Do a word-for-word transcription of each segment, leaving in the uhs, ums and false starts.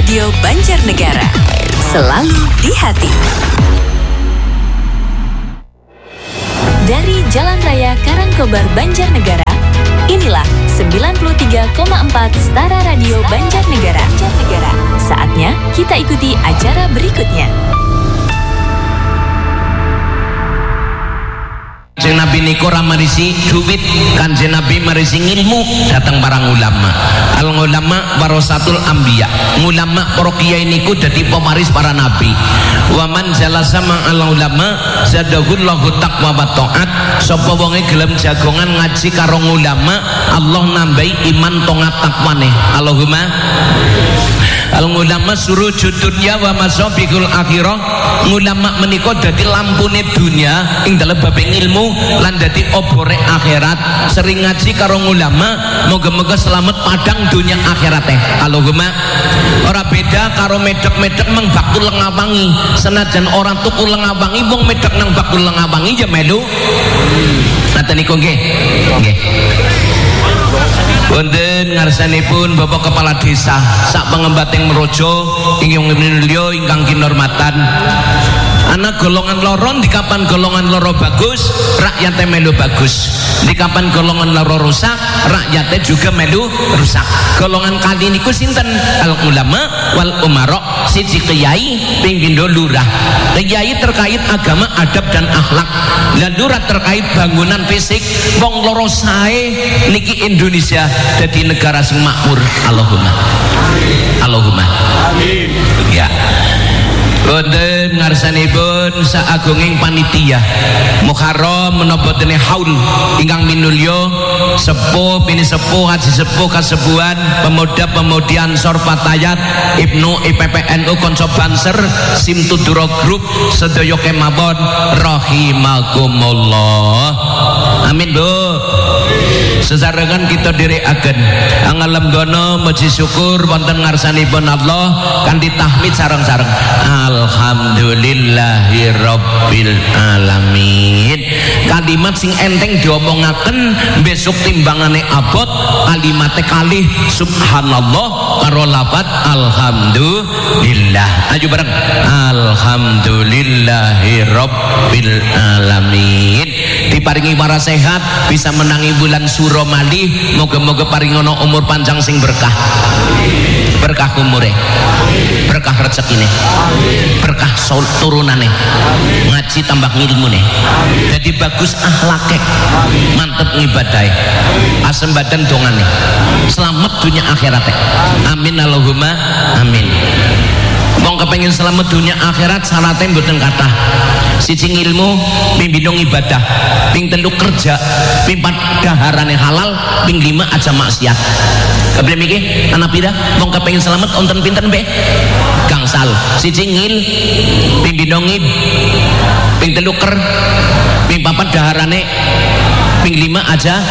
Radio Banjarnegara, selalu di hati. Dari Jalan Raya Karangkobar Banjarnegara, inilah sembilan puluh tiga koma empat Stara Radio Banjarnegara. Saatnya kita ikuti acara berikutnya. Kanjeng Nabi niku ora marisi duit, Kanjeng Nabi marisi ilmu datang para ulama. Al ulama warasatul anbiya. Ulama para kiai niku dadi pewaris para nabi. Wa man jalasa ma'al ulama zadahullahu taqwa wa taat. Sapa wonge gelem jagongan ngaji karo ulama, Allah nambahi iman tongat takwane. Allahumma al ulama suruju dunya wa masabikul akhirah. Ulama menika dadi lampune dunya ing dalem bab ilmu lan dadi obore akhirat. Sering ngaji karo ulama, moga-moga selamat padang dunia akhirate. Allahumma. Ora beda karo medek-medek mang bakul lengawangi. Senajan orang tuku lengawangi wong medek nang bakul lengawangi ya melu. Ngaten niku nggih. Nggih. Wonten ngarsanipun Bapak Kepala Desa sak pengembating Merojo ingkang minulya ingkang kinurmatan. Anak golongan loron di kapan golongan loro bagus, rakyatnya melu bagus. Di kapan golongan loro rusak, rakyatnya juga melu rusak. Golongan kali niku sinten? Al ulama wal umara, siji kiai ping pindho lurah. Kiai terkait agama, adab dan akhlak. Lan lurah terkait bangunan fisik. Wong loro sae niki Indonesia dadi negara sing makmur. Allahumma. Allahumma. Amin. Ya. Wonten ngarsanipun saagunging panitia Muharram menapa dene haul ingkang minulya sepuh pini sepuh haji sepuh kasepuhan pemuda pemudi Ansor Patayat Ibnu I P P N U Konco Banser Simtuduro Group sedaya kemawon rahimakumullah. Amin Bu. Sesarengan kita direkaken angalem dono muji syukur wonten ngarsanipun Allah kanthi tahmid sareng-sareng. Alhamdulillahi Rabbil Alamin. Kalimat sing enteng diomongaken besok timbangane abot kalimatnya kalih subhanallah karo lafat alhamdulillah. Ayo bareng alhamdulillahi Rabbil Alamin. Diparingi waras sehat bisa menangi bulan suro malih. Moga-moga paringono umur panjang sing berkah. Berkah umure, berkah rezekine, berkah sol turunane, ngaji tambah ngilmune, jadi bagus akhlake, mantep ngibadahe, asem badan dongane, selamat dunia akhiratnya. Amin Allahumma amin. Wong kepengin selamat dunia akhirat syaratnya mboten kathah. Siji ilmu, ping bidang ibadah, ping telu kerja, ping empat daharane halal, ping lima aja maksiat. Keprem iki anak pira wong kepengin selamat wonten pinten be? Gangsal. Siji ngil, ping bidang ib, ping telu ker, ping papat daharane, ping lima aja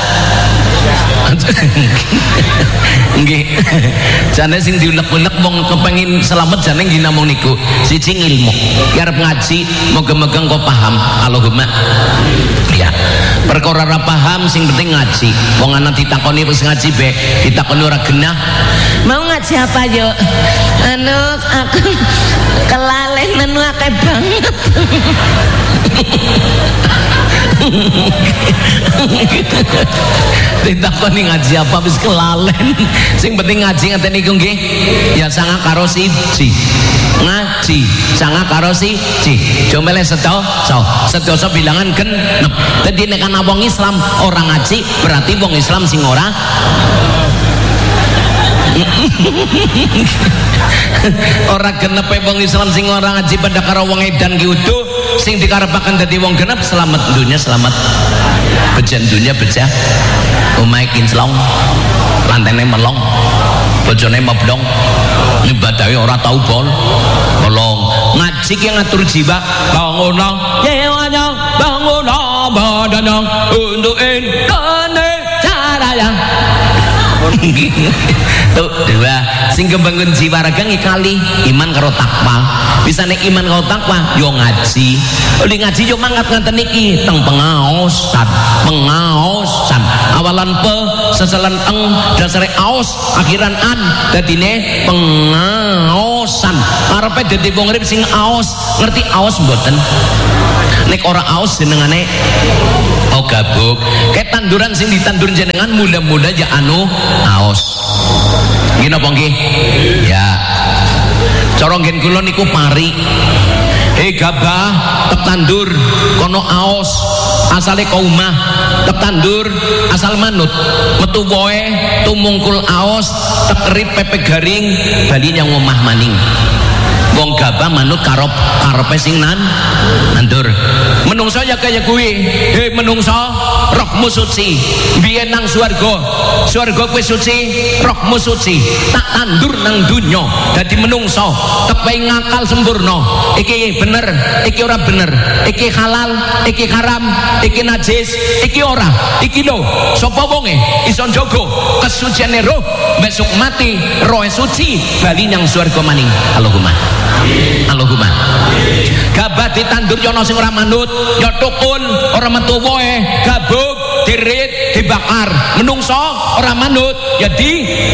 nggih. Jane sing diulek-ulek wong kepengin selamat jane nggih namung niku siji ilmu. Ki arep ngaji moga-moga engko paham. Allahumma. Ya. Perkara ora paham sing penting ngaji. Wong ana ditakoni wis ngaji be, ditakoni ora genah. Mau ngaji apa yo? Anu aku kelalen anu akeh banget. Ditakoni ngaji apa wis kelalen. Sing penting ngaji ngaten niku nggih. Ya sanga karo siji. Ngaji sanga karo siji. Jomele sedoso. Sedoso bilangan genep. Dadi nek ana wong Islam ora ngaji berarti wong Islam sing ora ora genep wong Islam sing ora ngaji pada karo wong edan ki utuh sing dikarepaken dadi wong genep selamat dunia selamat bejan dunia beja omahe kinclong lantene melong bojone meblong ibadahe ora tau bol bolong ngaji ki ngatur jiwa banguno ya wanyang banguno badanang untuk Indonesia Raya. Tuh dua sing kebangun jiwa raga ngikali iman karo takwa. Bisa nek iman karo takwa yo ngaji. Oli ngaji yo mangkat ngaten niki teng pengaosan, pengaosan. Awalan pe seselan eng dasare aos akhiran an dadine pengaos. aosan karepe dadi wong urip sing aos. Ngerti aos mboten? Nek ora aos jenengane oh gabuk. Kayak tanduran sing ditandur jenengan muda-muda ya anu aos. Nggih napa nggih? Ya. Cara nggen kula niku pari. Eh gabah tetandur kono aos asale ka omah tetandur asal manut metu woe tumungkul aos tekerit pepe garing bali nyang omah maning. Wong gabah manut karep karepe sing nan nandur. Menungso ya kaya kuwi. Hei menungso, rohmu suci. Biyen nang swarga. Swarga kuwi suci, rohmu suci. Tak tandur nang donya dadi menungso, tepe ngakal sempurna. Iki bener, iki ora bener. Iki halal, iki haram, iki najis, iki ora. Iki lho, sapa wonge iso njaga kesuciane roh, besok mati rohe suci bali nang swarga maning. Allahumma Allahumma. Gabah ditandur yono sing ora manut, ya tukul ora metu woe, gabuk dirit dibakar. Menungso ora manut ya di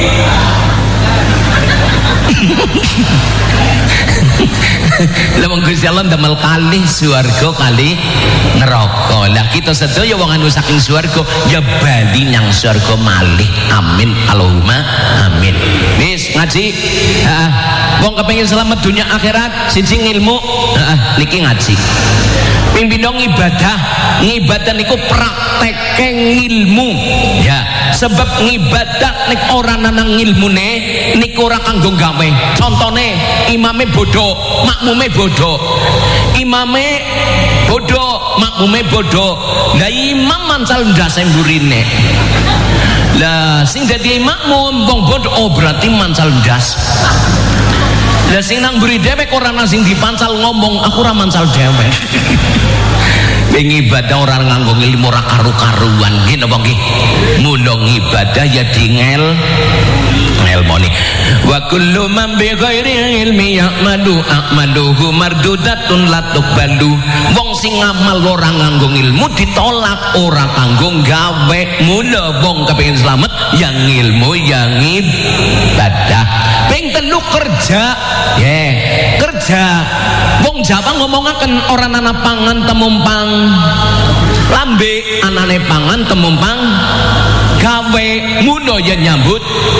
Lah wong Gusti Allah ndamel kali swarga kali neraka. Lah kita sedaya wong anu saking swarga ya bali nang swarga malih. Amin Allahumma amin. Wis ngaji. Heeh. Wong kepengin selamat dunia akhirat siji ngilmu. Heeh, niki ngaji. Ping pindho ibadah. Ngibadah niku prakteke ngilmu. Ya, sebab ngibadah nek ora nang ngilmune niku ora kanggo gawe. Contone imame bodoh, makmume bodoh. Imame bodoh, makmume bodoh. Lah imam mancal ndase mburine. Lah sing dadi makmum wong bodoh oh berarti mancal ndas. Lah sing nang mburi dhewek ora nang sing dipancal ngomong aku ora mancal dhewek. Wing ibadah ora nganggo ilmu ora karu-karuan nggih napa nggih. Mula ibadah ya dingel ngelmoni. Wa kullu man bi ghairi ilmi ya'malu a'maluhu mardudatun la tuqbalu. Wong sing ngamal ora nganggo ilmu ditolak ora kanggo gawe. Mula wong kepengin slamet yang ilmu yang ibadah. Ping telu kerja. Yeah. Kerja. Wong Jawa ngomongaken ora ana pangan temumpang lambe anane pangan temumpang gawe. Mula ya nyambut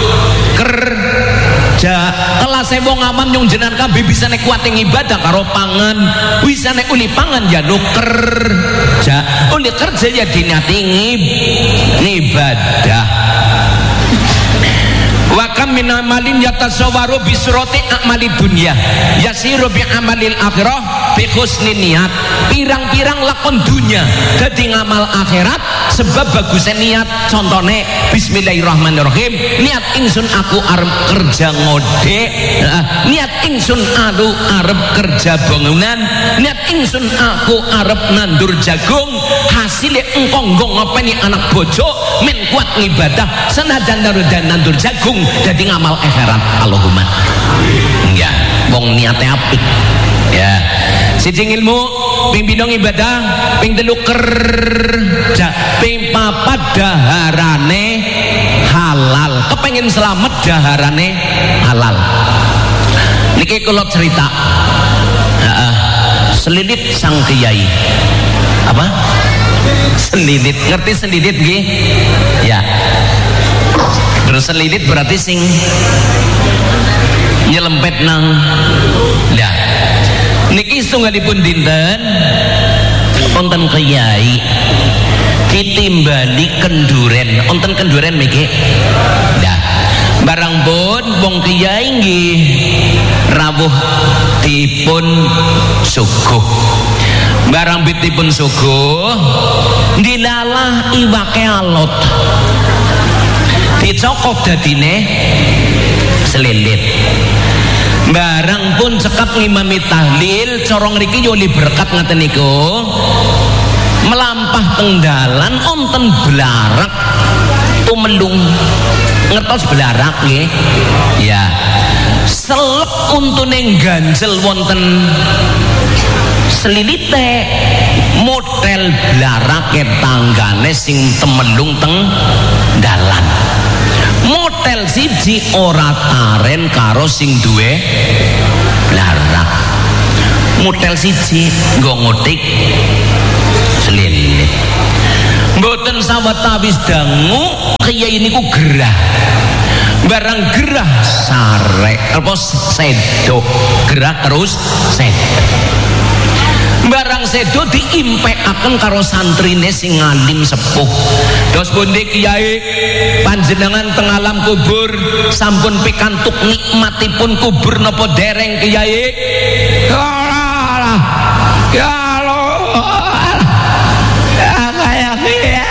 kerja. Kelase wong awam nyung jenengan kabeh bisa nek kuat ing ibadah karo pangan, bisa nek uli pangan ya no kerja. Uli kerja ya dinati ibadah. Wa kam min amalin yatasawwaru bi surati amali dunya yasiru bi amalil akhirah bi husni niat. Pirang-pirang lakon dunya dadi ngamal akhirat sebab bagusnya niat. Contone bismillahirrahmanirrahim, niat ingsun aku arep kerja ngode, niat ingsun aku arep kerja bangunan, niat ingsun aku arep nandur jagung, hasilnya engkong nggo ngopeni anak bojo men kuat ngibadah senajan dan nandur jagung jadi ngamal akhirat. Allahumma ya wong niate apik ya. Siji ilmu, ping pindho ibadah, ping telu kerja, ping papat daharane halal. Kepengin selamat daharane halal. Niki kula cerita heeh, selilit sang kiai. Apa? Selilit, ngerti selilit nggih? Ya. Terus selilit berarti sing nyelempet nang lah. Niki sunggalipun dinten wonten kiai ditimbali kenduren, wonten kenduren miki. Lah, barang pun wong kiai nggih rawuh dipun suguh. Barang bitipun suguh dilalah iwake alot. Dicokok dadine selilit. Barang pun cekap ngimami tahlil corong riki yoli berkat ngaten niku melampah tengdalan onten belarak tumelung ngertos belarak nggih ya selep untune ganjel wonten selilite model blarake tanggane sing temelung teng dalan Motel siji ora taren karo sing duwe blarak. Motel siji nggo ngotik selilit. Mboten sawetawis dangu kiai niku gerah. Barang gerah sarek apa sedo, gerah terus sedo. Barang sedo diimpekaken karo santrine sing alim sepuh. Dos pundi kiai panjenengan teng alam kubur sampun pikantuk nikmatipun kubur napa dereng kiai? Ya Allah. Ya kaya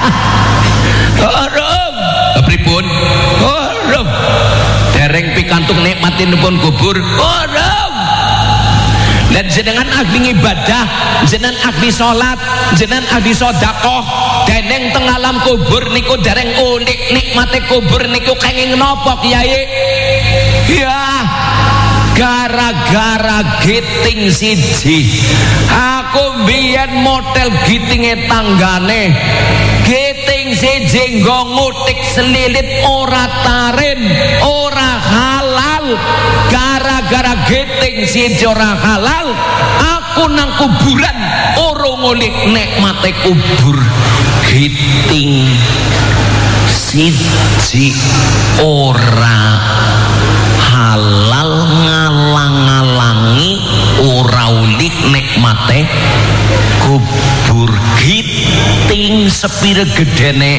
Orong pripun? Orong dereng pikantuk nikmatinipun kubur. Orong dan jenengan ahli ibadah, jenengan ahli sholat, jenengan ahli sodakoh, deneng teng alam kubur niku dereng unik nikmate kubur niku kenging nopo kiai? Ya gara-gara giting siji aku biyen model gitinge tanggane giting siji nggo ngutik selilit ora taren ora halal. Gara-gara giting siji ora halal aku nang kuburan ora ngulik nikmate kubur. Giting siji ora halal ngalang-ngalangi ora ulik nikmate kubur. Giting sepire gedene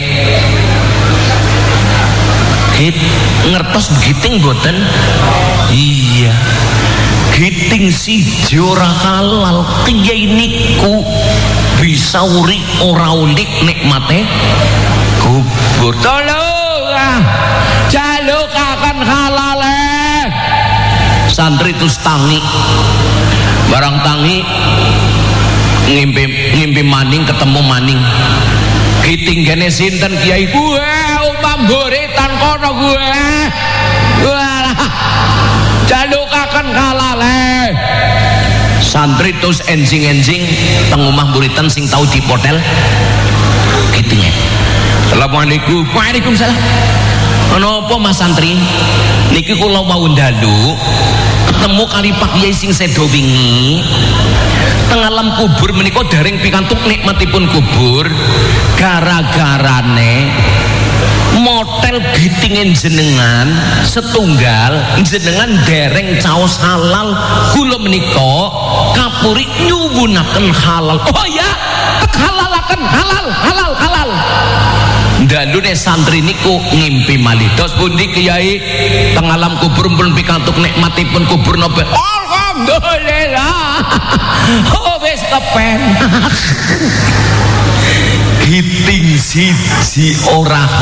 git ngertos giting boten? Iya, giting siji ora halal kiai niku bisa uri ora ulik nikmate kubur. Tolong ah, jaluk akan halal. Santri terus tangi, barang tangi ngimpi ngimpi maning ketemu maning. Giting gene sinten kiai? Gue umam buritan kono gue. Wah, jalukaken kalale. Santri terus enjing-enjing teng omah buritan sing tau dipotel gitinge. Assalamualaikum. Waalaikumsalam. Menapa Mas Santri? Niki kula wau ndalu ketemu kali Pak Kiai sing sedo wingi teng alam kubur menika dereng pikantuk nikmatipun kubur gara-garane motel gitinge jenengan setunggal jenengan dereng caos halal kula menika kapuri nyuwunaken halal. Oh ya, halalaken halal halal halal. Dalune santri niku ngimpi malih. Dos pundi kiai teng alam kubur pun pikantuk nikmatipun kubur napa? Alhamdulillah. Oh wis kepen. Giting siji ora